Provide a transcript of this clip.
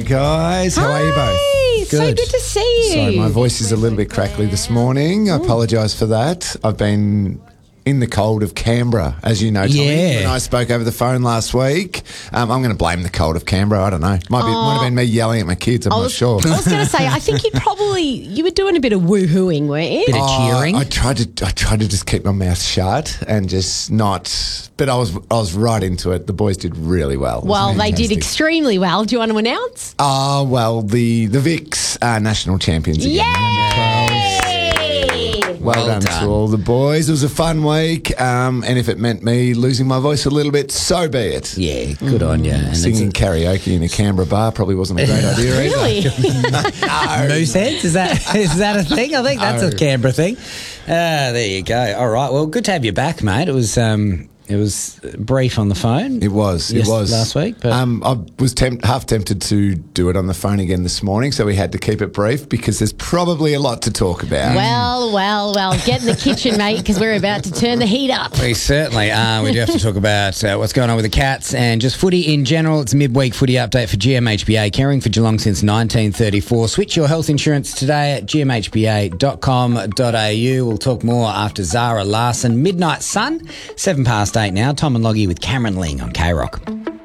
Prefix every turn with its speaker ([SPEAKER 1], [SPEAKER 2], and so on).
[SPEAKER 1] guys. How are you both?
[SPEAKER 2] Hey, so good to see you.
[SPEAKER 1] Sorry, my voice is a little bit crackly this morning. I apologise for that. I've been in the cold of Canberra, as you know, Tommy.
[SPEAKER 3] Yeah.
[SPEAKER 1] You and I spoke over the phone last week. I'm going to blame the cold of Canberra. I don't know. Might have been me yelling at my kids. I'm not sure.
[SPEAKER 2] I was going to say, I think you were doing a bit of woohooing, weren't you?
[SPEAKER 3] Bit of cheering.
[SPEAKER 1] I tried to just keep my mouth shut and just not. But I was right into it. The boys did really well. It was
[SPEAKER 2] Well, they did
[SPEAKER 1] fantastic.
[SPEAKER 2] extremely well. Do you want to announce?
[SPEAKER 1] Well, the Vicks are national champions again.
[SPEAKER 2] Yay!
[SPEAKER 1] Well done to all the boys. It was a fun week, and if it meant me losing my voice a little bit, so be it.
[SPEAKER 3] Yeah, good on you. And
[SPEAKER 1] Singing karaoke in a Canberra bar probably wasn't a great idea either.
[SPEAKER 2] Really?
[SPEAKER 3] Mooseheads, is that a thing? I think that's a Canberra thing. There you go. All right. Well, good to have you back, mate. It was brief on the phone.
[SPEAKER 1] It was
[SPEAKER 3] last week. But
[SPEAKER 1] I was half tempted to do it on the phone again this morning, so we had to keep it brief because there's probably a lot to talk about.
[SPEAKER 2] Well, get in the kitchen, mate, because we're about to turn the heat up.
[SPEAKER 3] we certainly are. We do have to talk about what's going on with the Cats and just footy in general. It's a midweek footy update for GMHBA, caring for Geelong since 1934. Switch your health insurance today at gmhba.com.au. We'll talk more after Zara Larson. Midnight Sun, 7 past 8 now. Tom and Loggy with Cameron Ling on K-Rock.